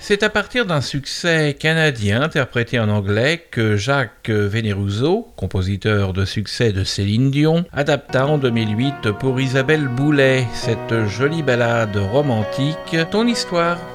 C'est à partir d'un succès canadien interprété en anglais que Jacques Veneruso, compositeur de succès de Céline Dion, adapta en 2008 pour Isabelle Boulay cette jolie ballade romantique, Ton histoire.